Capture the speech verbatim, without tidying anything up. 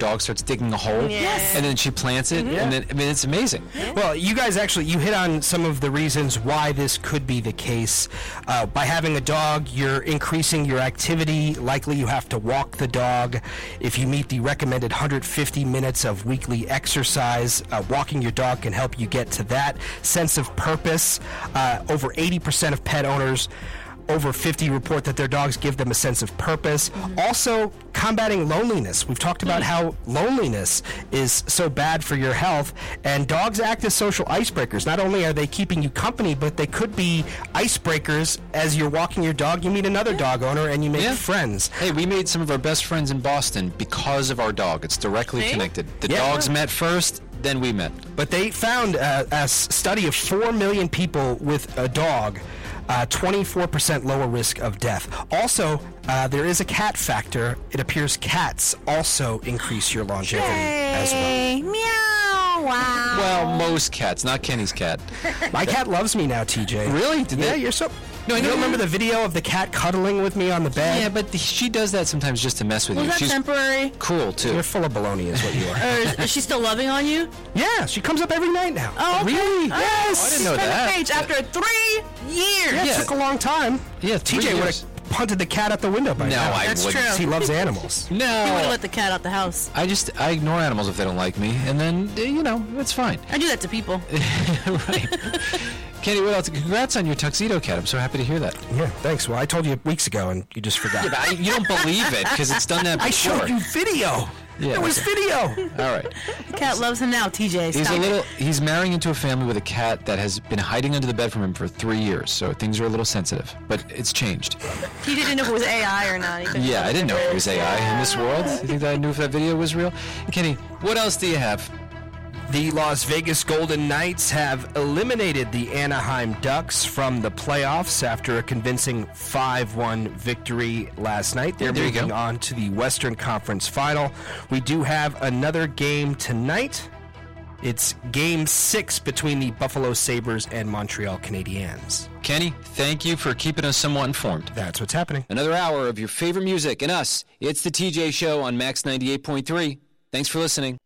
dog starts digging a hole. Yes. And then she plants it. Mm-hmm. And then, I mean, it's amazing. Well, you guys actually, you hit on some of the reasons why this could be the case. Uh, by having a dog, you're increasing your activity. Likely you have to walk the dog. If you meet the recommended one hundred fifty minutes of weekly exercise, uh, walking your dog can help you get to that sense of purpose. Uh, over eighty percent of pet owners over fifty report that their dogs give them a sense of purpose. Mm-hmm. Also, combating loneliness. We've talked about mm-hmm. how loneliness is so bad for your health, and dogs act as social icebreakers. Not only are they keeping you company, but they could be icebreakers. As you're walking your dog, you meet another yeah. dog owner and you make yeah. friends. Hey, we made some of our best friends in Boston because of our dog. It's directly hey? connected. The yeah. dogs met first, then we met. But they found uh, a study of four million people with a dog, Uh, twenty-four percent lower risk of death. Also, uh, there is a cat factor. It appears cats also increase your longevity Yay. as well. Meow. Wow. Well, most cats, not Kenny's cat. My cat loves me now, T J. Really? Did yeah, they? you're so... No, you no, don't remember the video of the cat cuddling with me on the bed? Yeah, but the, she does that sometimes just to mess with Was you. that She's temporary? Cool, too. You're full of baloney is what you are. Or is, is she still loving on you? Yeah, she comes up every night now. Oh, okay. Really? Oh, Yes! I didn't know Turn that. the page after three years. Yeah, it Yeah. took a long time. Yeah, T three J would years. have punted the cat out the window by No, now. I That's wouldn't. true. He loves animals. He would have No. let the cat out the house. I just, I ignore animals if they don't like me, and then, uh, you know, it's fine. I do that to people. Right. Kenny, what else? Congrats on your tuxedo cat. I'm so happy to hear that. Yeah, thanks. Well, I told you weeks ago, and you just forgot. Yeah, but I, you don't believe it because it's done that before. I showed you video. Yeah, there was okay. video. All right. The cat loves him now, T J. He's Stop a little. it. He's marrying into a family with a cat that has been hiding under the bed from him for three years. So things are a little sensitive, but it's changed. He didn't know if it was A I or not. He couldn't Yeah, tell I didn't know the it was A I in this world. You think that I knew if that video was real? Kenny, what else do you have? The Las Vegas Golden Knights have eliminated the Anaheim Ducks from the playoffs after a convincing five one victory last night. They're There you moving go. on to the Western Conference Final. We do have another game tonight. It's Game six between the Buffalo Sabres and Montreal Canadiens. Kenny, thank you for keeping us somewhat informed. That's what's happening. Another hour of your favorite music and us. It's the T J Show on Max ninety-eight point three. Thanks for listening.